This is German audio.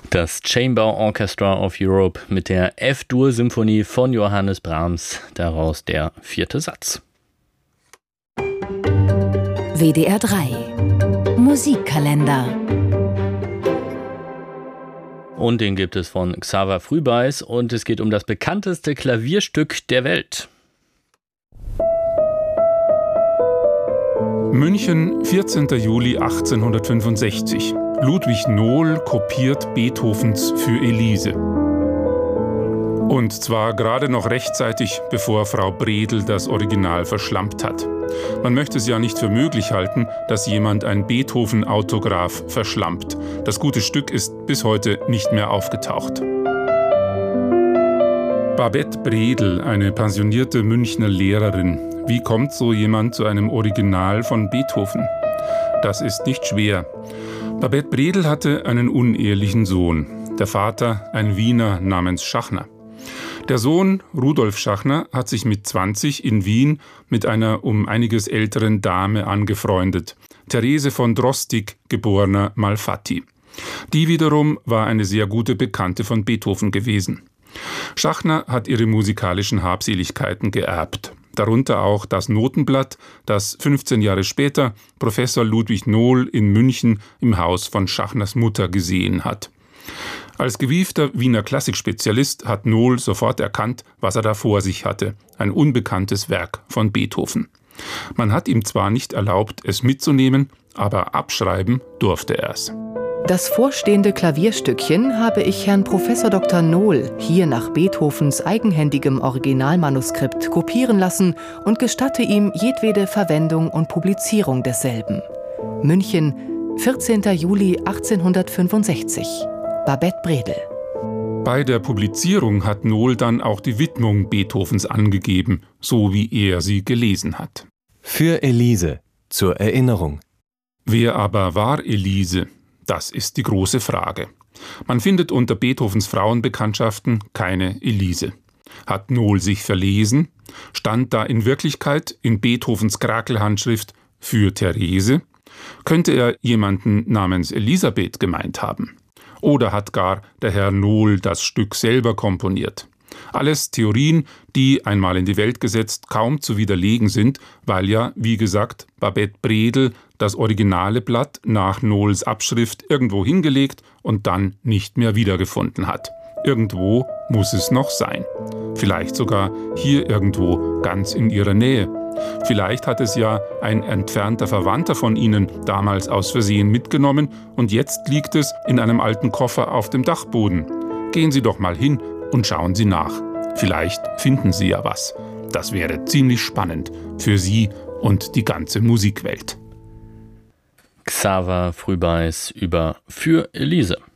Das Chamber Orchestra of Europe mit der F-Dur-Symphonie von Johannes Brahms, daraus der 4. Satz. WDR 3 Musikkalender. Und den gibt es von Xaver Frühbeis und es geht um das bekannteste Klavierstück der Welt. München, 14. Juli 1865. Ludwig Nohl kopiert Beethovens Für Elise. Und zwar gerade noch rechtzeitig, bevor Frau Bredel das Original verschlampt hat. Man möchte es ja nicht für möglich halten, dass jemand ein Beethoven-Autograph verschlampt. Das gute Stück ist bis heute nicht mehr aufgetaucht. Babette Bredel, eine pensionierte Münchner Lehrerin. Wie kommt so jemand zu einem Original von Beethoven? Das ist nicht schwer. Babette Bredel hatte einen unehelichen Sohn. Der Vater ein Wiener namens Schachner. Der Sohn, Rudolf Schachner, hat sich mit 20 in Wien mit einer um einiges älteren Dame angefreundet. Therese von Drostig, geborener Malfatti. Die wiederum war eine sehr gute Bekannte von Beethoven gewesen. Schachner hat ihre musikalischen Habseligkeiten geerbt. Darunter auch das Notenblatt, das 15 Jahre später Professor Ludwig Nohl in München im Haus von Schachners Mutter gesehen hat. Als gewiefter Wiener Klassikspezialist hat Nohl sofort erkannt, was er da vor sich hatte. Ein unbekanntes Werk von Beethoven. Man hat ihm zwar nicht erlaubt, es mitzunehmen, aber abschreiben durfte er es. Das vorstehende Klavierstückchen habe ich Herrn Prof. Dr. Nohl hier nach Beethovens eigenhändigem Originalmanuskript kopieren lassen und gestatte ihm jedwede Verwendung und Publizierung desselben. München, 14. Juli 1865. Babette Bredel. Bei der Publizierung hat Nohl dann auch die Widmung Beethovens angegeben, so wie er sie gelesen hat. Für Elise, zur Erinnerung. Wer aber war Elise? Das ist die große Frage. Man findet unter Beethovens Frauenbekanntschaften keine Elise. Hat Nohl sich verlesen? Stand da in Wirklichkeit in Beethovens Krakelhandschrift für Therese? Könnte er jemanden namens Elisabeth gemeint haben? Oder hat gar der Herr Nohl das Stück selber komponiert? Alles Theorien, die, einmal in die Welt gesetzt, kaum zu widerlegen sind, weil ja, wie gesagt, Babette Bredel das originale Blatt nach Nohls Abschrift irgendwo hingelegt und dann nicht mehr wiedergefunden hat. Irgendwo muss es noch sein. Vielleicht sogar hier irgendwo, ganz in ihrer Nähe. Vielleicht hat es ja ein entfernter Verwandter von Ihnen damals aus Versehen mitgenommen und jetzt liegt es in einem alten Koffer auf dem Dachboden. Gehen Sie doch mal hin und schauen Sie nach. Vielleicht finden Sie ja was. Das wäre ziemlich spannend für Sie und die ganze Musikwelt. Xaver Frühbeis über Für Elise.